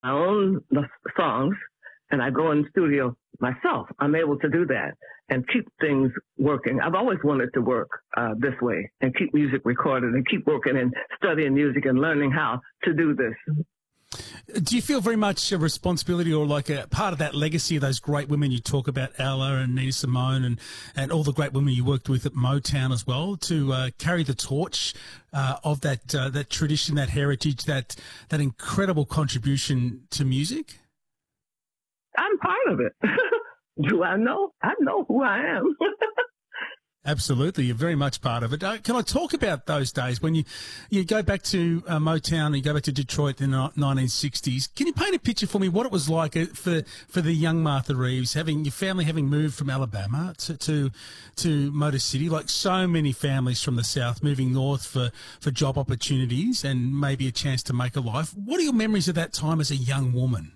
my own songs and I go in the studio myself, I'm able to do that and keep things working. I've always wanted to work this way and keep music recorded and keep working and studying music and learning how to do this. Do you feel very much a responsibility or like a part of that legacy of those great women you talk about, Ella and Nina Simone and all the great women you worked with at Motown as well, to carry the torch of that tradition, that heritage, that incredible contribution to music? I'm part of it. Do I know? I know who I am. Absolutely. You're very much part of it. Can I talk about those days when you go back to Motown and you go back to Detroit in the 1960s? Can you paint a picture for me what it was like for the young Martha Reeves, having your family having moved from Alabama to Motor City, like so many families from the South moving north for job opportunities and maybe a chance to make a life? What are your memories of that time as a young woman?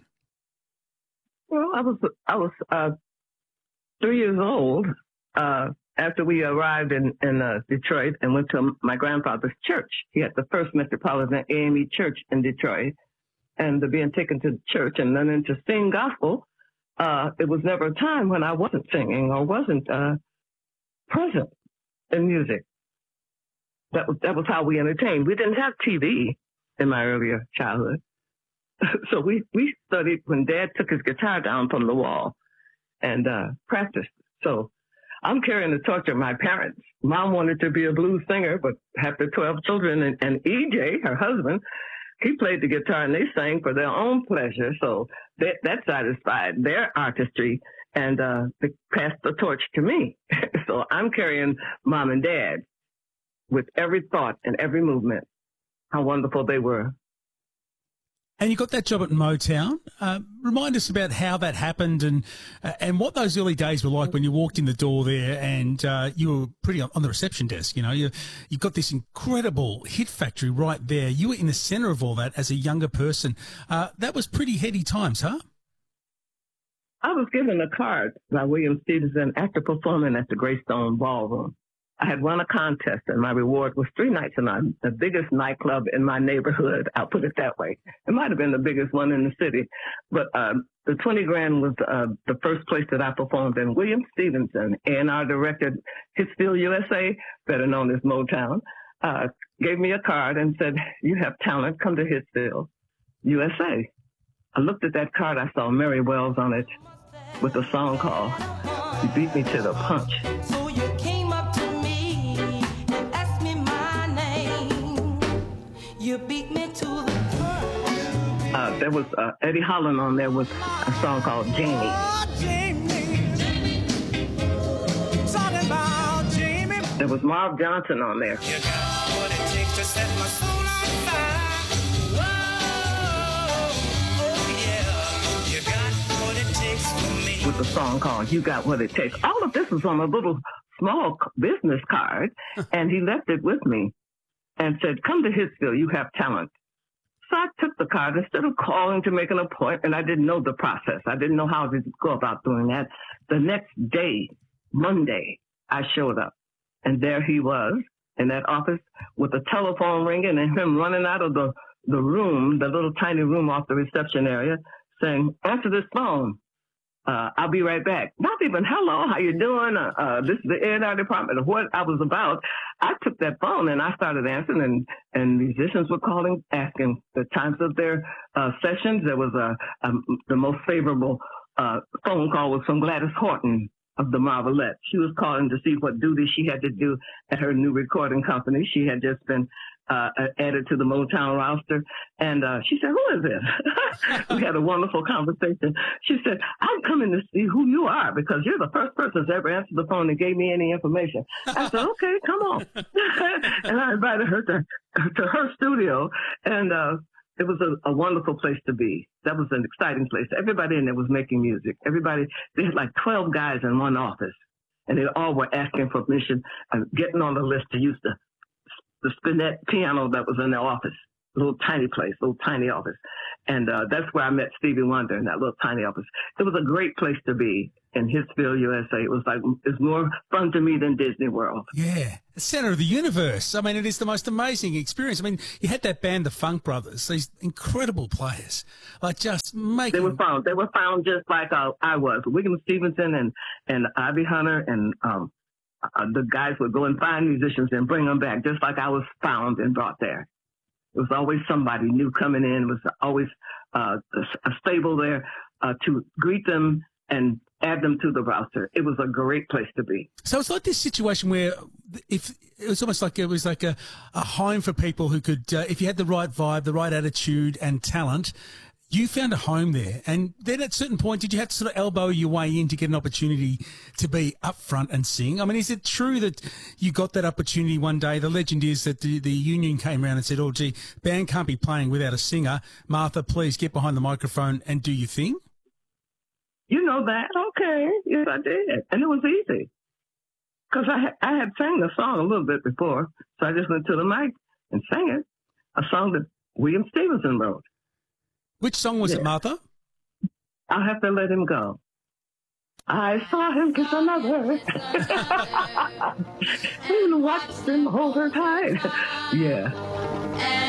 Well, I was 3 years old after we arrived in Detroit and went to my grandfather's church. He had the first Metropolitan AME church in Detroit. And being taken to church and learning to sing gospel, it was never a time when I wasn't singing or wasn't present in music. That was how we entertained. We didn't have TV in my earlier childhood. So we studied when Dad took his guitar down from the wall and practiced. So I'm carrying the torch of my parents. Mom wanted to be a blues singer, but after 12 children and EJ, her husband, he played the guitar and they sang for their own pleasure. So that satisfied their artistry and they passed the torch to me. So I'm carrying Mom and Dad with every thought and every movement, how wonderful they were. And you got that job at Motown. Remind us about how that happened and what those early days were like when you walked in the door there and you were pretty on the reception desk. You know, you got this incredible hit factory right there. You were in the centre of all that as a younger person. That was pretty heady times, huh? I was given a card by William Stevenson after performing at the Greystone Ballroom. I had won a contest, and my reward was 3 nights in the biggest nightclub in my neighborhood. I'll put it that way. It might have been the biggest one in the city, but the 20 grand was the first place that I performed in. William Stevenson, A&R director, Hitsville USA, better known as Motown, gave me a card and said, "You have talent. Come to Hitsville USA." I looked at that card. I saw Mary Wells on it with a song called "You Beat Me to the Punch." You beat me to the punch. There was Eddie Holland on there with a song called Jamie. Oh, Jamie. Talking about Jamie. There was Marv Johnson on there. You got what it takes to set my soul on fire. Whoa, oh yeah. You got what it takes for me. With a song called You Got What It Takes. All of this was on a little small business card, and he left it with me and said, "Come to Hitsville, you have talent." So I took the card instead of calling to make an appointment. I didn't know the process. I didn't know how to go about doing that. The next day, Monday, I showed up. And there he was in that office with the telephone ringing and him running out of the room, the little tiny room off the reception area, saying, "Answer this phone. I'll be right back." Not even, "Hello, how you doing? This is the A&R department," of what I was about. I took that phone and I started answering, and musicians were calling, asking the times of their sessions. There was the most favorable phone call was from Gladys Horton of the Marvelettes. She was calling to see what duty she had to do at her new recording company. She had just been added to the Motown roster. And she said, "Who is this?" We had a wonderful conversation. She said, "I'm coming to see who you are because you're the first person that's ever answered the phone and gave me any information." I said, "Okay, come on." And I invited her to her studio. And it was a wonderful place to be. That was an exciting place. Everybody in there was making music. They had like 12 guys in one office. And they all were asking for permission and getting on the list to use the spinet piano that was in their office, little tiny place, little tiny office. And that's where I met Stevie Wonder in that little tiny office. It was a great place to be. in Hitsville, USA. It was like, it's more fun to me than Disney World. Yeah, the center of the universe. I mean, it is the most amazing experience. I mean, you had that band, the Funk Brothers, these incredible players, like just making. They were found just like I was. William Stevenson and Ivy Hunter and the guys would go and find musicians and bring them back, just like I was found and brought there. It was always somebody new coming in. It was always a stable there to greet them and add them to the roster. It was a great place to be. So it's like this situation where if it was almost like it was like a home for people who could, if you had the right vibe, the right attitude and talent, you found a home there. And then at a certain point, did you have to sort of elbow your way in to get an opportunity to be up front and sing? I mean, is it true that you got that opportunity one day? The legend is that the union came around and said, oh, gee, band can't be playing without a singer. Martha, please get behind the microphone and do your thing. You know that? Okay. Yes, I did. And it was easy. Because I had sang the song a little bit before, so I just went to the mic and sang it, a song that William Stevenson wrote. Which song was it, Martha? I'll have to let him go. I saw him kiss another and watched him hold her tight. Yeah.